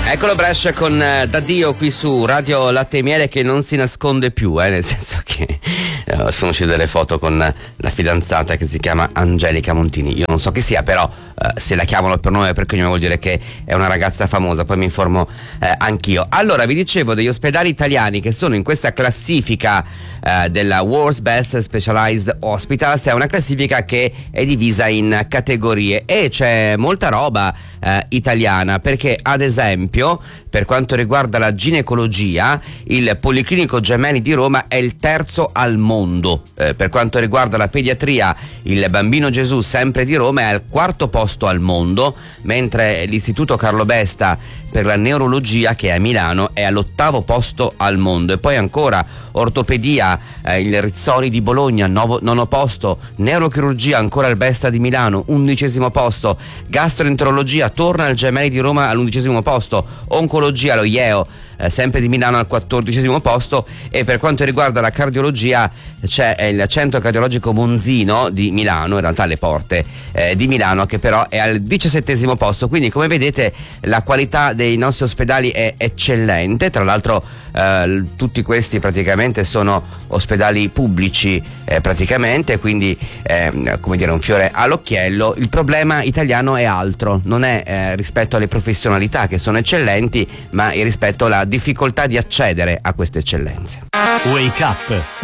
Eccolo Brescia con D'Addio qui su Radio Latte e Miele, che non si nasconde più, nel senso che sono uscite delle foto con la fidanzata che si chiama Angelica Montini. Io non so chi sia, però se la chiamano per nome perché vuol dire che è una ragazza famosa, poi mi informo anch'io. Allora, vi dicevo degli ospedali italiani che sono in questa classifica della World's Best Specialized Hospitals. È una classifica che è divisa in categorie e c'è molta roba italiana, perché ad esempio per quanto riguarda la ginecologia il Policlinico Gemelli di Roma è il terzo al mondo. Per quanto riguarda la pediatria il Bambino Gesù, sempre di Roma, è al quarto posto al mondo, mentre l'Istituto Carlo Besta per la neurologia, che è a Milano, è all'8° posto al mondo. E poi ancora ortopedia, il Rizzoli di Bologna, nono posto, neurochirurgia ancora il Besta di Milano, 11° posto, gastroenterologia torna al Gemelli di Roma all'11° posto, oncologia lo IEO sempre di Milano al 14° posto, e per quanto riguarda la cardiologia c'è il Centro Cardiologico Monzino di Milano, in realtà alle porte di Milano, che però è al 17° posto. Quindi come vedete la qualità dei nostri ospedali è eccellente. Tra l'altro tutti questi praticamente sono ospedali pubblici praticamente, quindi come dire, un fiore all'occhiello. Il problema italiano è altro, non è rispetto alle professionalità che sono eccellenti, ma rispetto alla difficoltà di accedere a queste eccellenze. Wake Up